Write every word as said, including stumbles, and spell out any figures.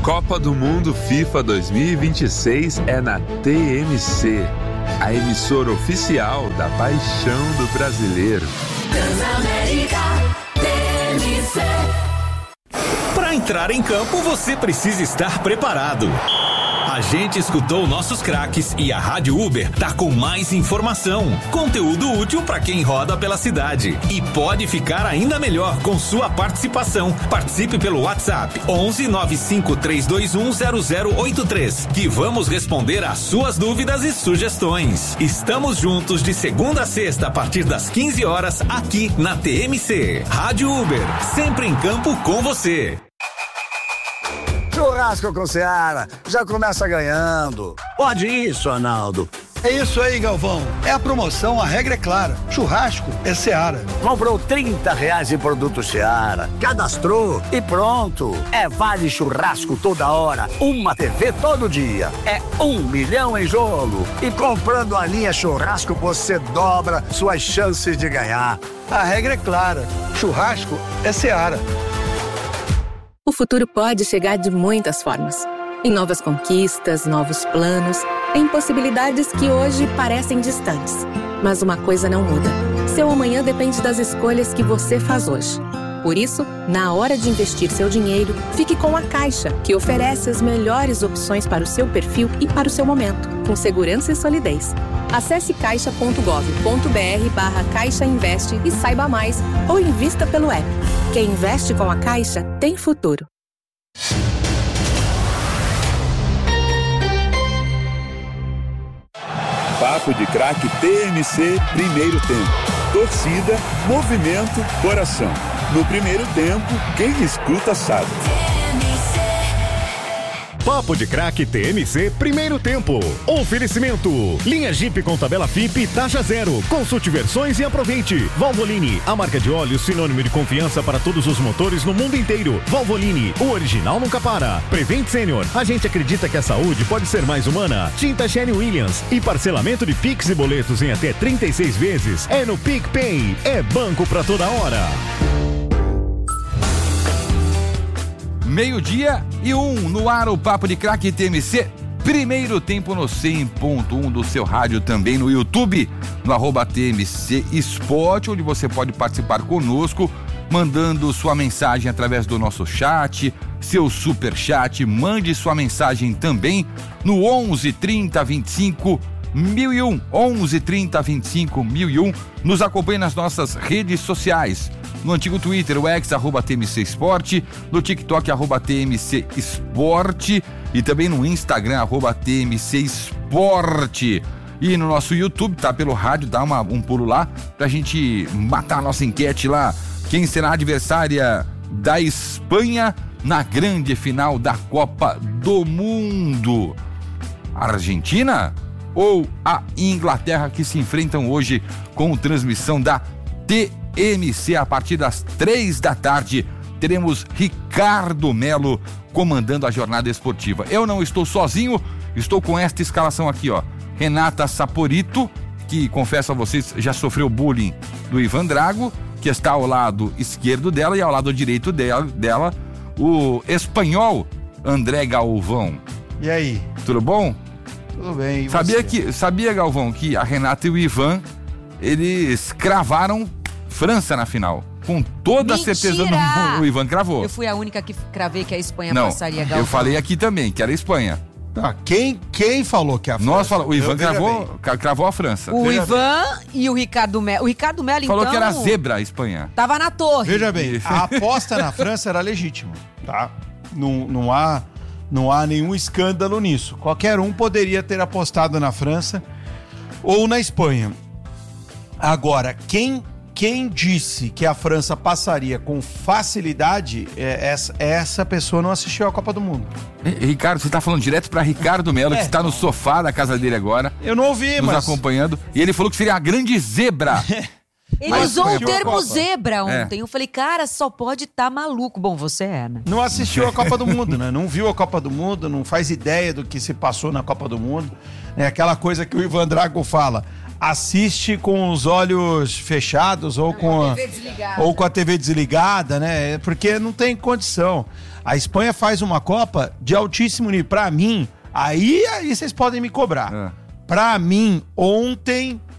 Copa do Mundo FIFA dois mil e vinte e seis é na T M C, a emissora oficial da paixão do brasileiro. Transamérica T M C. Para entrar em campo, você precisa estar preparado. A gente escutou nossos craques e a Rádio Uber tá com mais informação, conteúdo útil para quem roda pela cidade. E pode ficar ainda melhor com sua participação. Participe pelo WhatsApp onze nove cinco três dois um zero zero oito três, que vamos responder às suas dúvidas e sugestões. Estamos juntos de segunda a sexta a partir das quinze horas aqui na T M C. Rádio Uber, sempre em campo com você. Churrasco com Seara, já começa ganhando. Pode isso, Arnaldo. É isso aí, Galvão. É a promoção, a regra é clara. Churrasco é Seara. Comprou trinta reais em produto Seara, cadastrou e pronto. É vale churrasco toda hora, uma T V todo dia. É um milhão em jogo. E comprando a linha churrasco, você dobra suas chances de ganhar. A regra é clara. Churrasco é Seara. O futuro pode chegar de muitas formas. Em novas conquistas, novos planos, em possibilidades que hoje parecem distantes. Mas uma coisa não muda. Seu amanhã depende das escolhas que você faz hoje. Por isso, na hora de investir seu dinheiro, fique com a Caixa, que oferece as melhores opções para o seu perfil e para o seu momento, com segurança e solidez. Acesse caixa ponto gov ponto br barra Caixa Investe e saiba mais, ou invista pelo app. Quem investe com a Caixa tem futuro. Papo de Craque T M C, primeiro tempo. Torcida, movimento, coração. No primeiro tempo, quem escuta sabe. Papo de Craque T M C, primeiro tempo. Oferecimento. Linha Jeep com tabela F I P, taxa zero. Consulte versões e aproveite. Valvoline, a marca de óleo sinônimo de confiança para todos os motores no mundo inteiro. Valvoline, o original nunca para. Prevent Senior, a gente acredita que a saúde pode ser mais humana. Tinta Sherwin Williams e parcelamento de Pix e boletos em até trinta e seis vezes. É no PicPay. É banco pra toda hora. Meio-dia e um, no ar o Papo de Craque T M C, primeiro tempo no cem ponto um do seu rádio, também no YouTube, no arroba T M C Esporte, onde você pode participar conosco, mandando sua mensagem através do nosso chat, seu super chat, mande sua mensagem também no onze, trinta, vinte e cinco, mil e um, onze, trinta, vinte e cinco, mil e um, nos acompanhe nas nossas redes sociais. No antigo Twitter, o ex, arroba T M C Esporte, no TikTok, arroba T M C Esporte e também no Instagram, arroba T M C Esporte. E no nosso YouTube, tá pelo rádio, dá uma, um pulo lá pra gente matar a nossa enquete lá. Quem será a adversária da Espanha na grande final da Copa do Mundo? A Argentina ou a Inglaterra, que se enfrentam hoje com transmissão da T M C a partir das três da tarde. Teremos Ricardo Melo comandando a jornada esportiva. Eu não estou sozinho, estou com esta escalação aqui, ó. Renata Saporito, que confesso a vocês já sofreu bullying do Ivan Drago, que está ao lado esquerdo dela, e ao lado direito dela, dela o espanhol André Galvão. E aí? Tudo bom? Tudo bem. E sabia você? que sabia, Galvão, que a Renata e o Ivan, eles cravaram França na final. Com toda Mentira! certeza no, o Ivan cravou. Eu fui a única que cravei que a Espanha Não, passaria, Galvão. eu falei aqui também, que era a Espanha. Tá, quem, quem falou que a França? Nós falamos, o Ivan Eu, veja cravou, bem. ca- cravou a França. O Veja Ivan e o Ricardo Melo. O Ricardo Melo, Falou então... que era zebra a Espanha. Tava na torre. Veja bem, a aposta na França era legítima, tá? Não, não, há, não há nenhum escândalo nisso. Qualquer um poderia ter apostado na França ou na Espanha. Agora, quem, quem disse que a França passaria com facilidade, é, essa, essa pessoa não assistiu à Copa do Mundo. E- Ricardo, você tá falando direto pra Ricardo Melo, É. que está no sofá da casa dele agora, Eu não ouvi, nos mas... acompanhando, e ele falou que seria a grande zebra. Ele Mas usou foi o a termo Copa. zebra ontem. Eu falei, cara, só pode estar maluco. Bom, você é, né? Não assistiu a Copa do Mundo, né? Não viu a Copa do Mundo, não faz ideia do que se passou na Copa do Mundo. É aquela coisa que o Ivan Drago fala. assiste com os olhos fechados ou com a, ou com a T V desligada, né? Porque não tem condição. A Espanha faz uma Copa de altíssimo nível. Pra mim, aí, aí vocês podem me cobrar. É. Pra mim, ontem